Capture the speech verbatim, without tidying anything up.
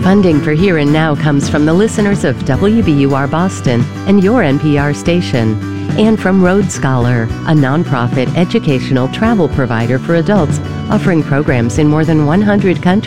Funding for Here and Now comes from the listeners of W B U R Boston and your N P R station, and from Road Scholar, a nonprofit educational travel provider for adults offering programs in more than one hundred countries.